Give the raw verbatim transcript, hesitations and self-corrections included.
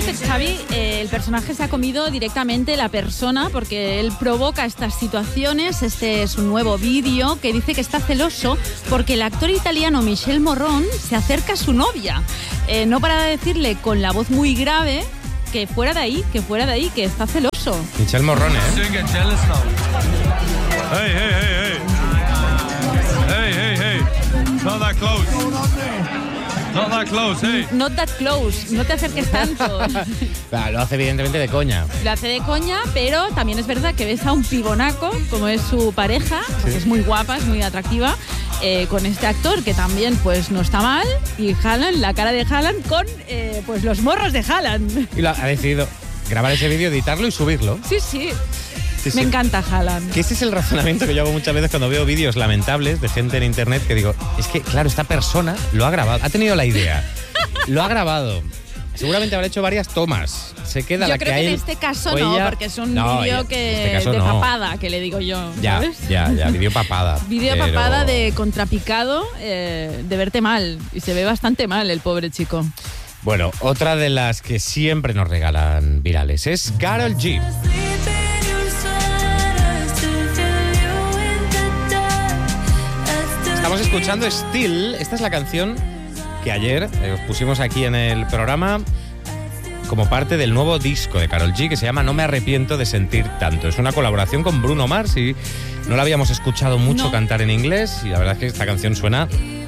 que Xavi, eh, el personaje se ha comido directamente la persona porque él provoca estas situaciones. Este es un nuevo vídeo que dice que está celoso porque el actor italiano Michel Morrone se acerca a su novia. Eh, no para de decirle con la voz muy grave que fuera de ahí, que fuera de ahí, que está celoso. Michel Morrone, ¿eh? Hey, hey, hey, hey. Hey, hey, hey. Not that close. Not that close, hey. Not that close, no te acerques tanto. Claro, lo hace evidentemente de coña. Lo hace de coña, pero también es verdad que ves a un pibonaco, como es su pareja, porque sí. Es muy guapa, es muy atractiva, eh, con este actor que también pues no está mal, y Haaland, la cara de Haaland con eh, pues los morros de Haaland. Y lo ha decidido grabar ese vídeo, editarlo y subirlo. Sí, sí. Sí, sí. Me encanta Haaland. Que ese es el razonamiento que yo hago muchas veces cuando veo vídeos lamentables de gente en internet que digo, es que, claro, esta persona lo ha grabado, ha tenido la idea, lo ha grabado, seguramente habrá hecho varias tomas, se queda yo la creo que a que él, en este caso ella, no, porque es un no, vídeo en que este caso de no. papada, que le digo yo, ya, ¿sabes? Ya, ya, vídeo papada. Vídeo pero... papada de contrapicado, eh, de verte mal, y se ve bastante mal el pobre chico. Bueno, otra de las que siempre nos regalan virales es Karol G. Estamos escuchando Still. Esta es la canción que ayer eh, os pusimos aquí en el programa como parte del nuevo disco de Karol G que se llama No me arrepiento de sentir tanto. Es una colaboración con Bruno Mars y no la habíamos escuchado mucho no. cantar en inglés y la verdad es que esta canción suena